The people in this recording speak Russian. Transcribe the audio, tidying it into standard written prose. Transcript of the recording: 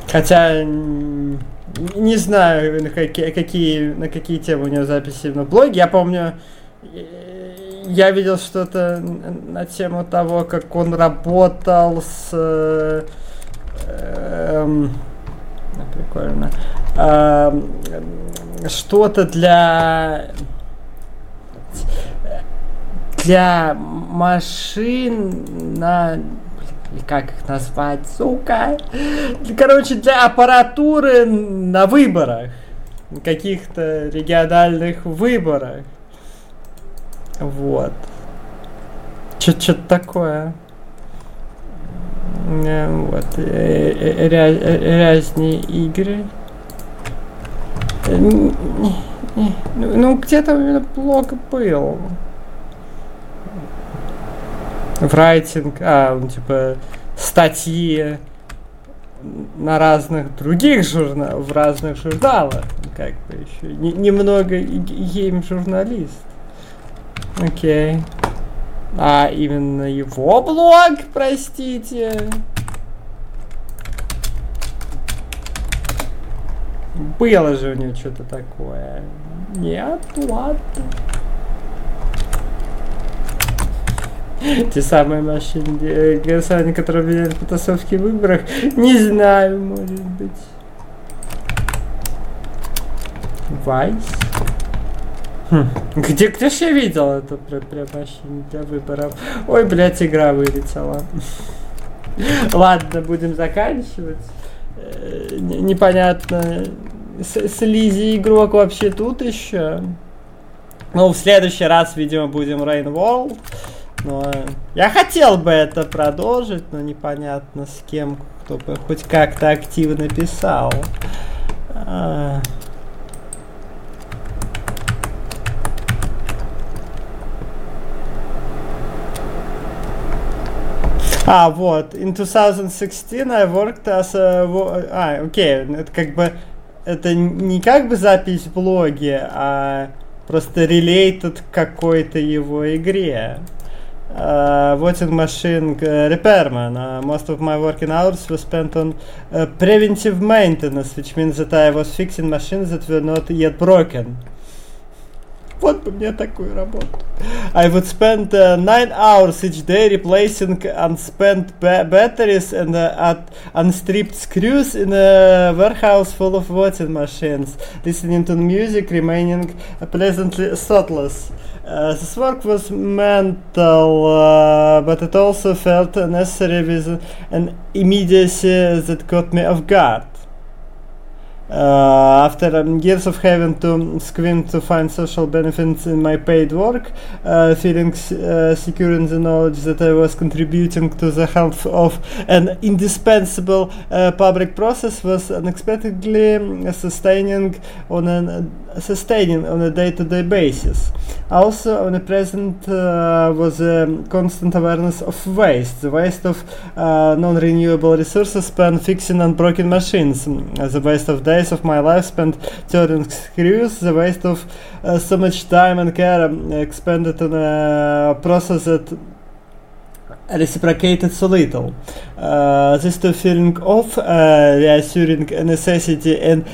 Хотя не знаю, на какие темы у него записи на блоге. Я помню, я видел что-то на тему того, как он работал с... прикольно. Что-то для машин на... Как их назвать, сука? Короче, для аппаратуры на выборах. Каких-то региональных выборах. Вот. Что-то такое. Вот. Разные игры. Ну, где-то у меня блог был. Writing, типа статьи на разных других в разных журналах. Как бы еще. Немного гейм-журналист. Окей. А именно его блог, простите. Было же у него что-то такое. Нет, ладно. Те самые машины голосования, которые влияют на потасовки в выборах. Не знаю, может быть. Вайс. Где ж я видел это прям машину для выборов? Ой, блядь, игра вылетела. Ладно, будем заканчивать. Непонятно. Слизи игрок вообще тут еще. Ну, в следующий раз, видимо, будем Rain World. Но я хотел бы это продолжить, но непонятно с кем, кто бы хоть как-то активно писал. Вот. In 2016 I worked as a... окей. Это как бы... Это не как бы запись в блоге, а просто related к какой-то его игре. Voting machine repairman. Most of my working hours were spent on preventive maintenance, which means that I was fixing machines that were not yet broken. Вот бы мне такую работу. I would spend 9 hours each day replacing unspent batteries and unstripped screws in a warehouse full of voting machines, listening to music, remaining pleasantly thoughtless. This work was mental, but it also felt necessary with an immediacy that caught me off guard. After years of having to squint to find social benefits in my paid work, feeling secure in the knowledge that I was contributing to the health of an indispensable public process was unexpectedly sustaining on a day-to-day basis. Also, omnipresent was a constant awareness of waste, the waste of non-renewable resources spent fixing unbroken machines, the waste of days of my life spent turning screws, the waste of so much time and care expended on a process that reciprocated so little. This feeling of reassuring necessity and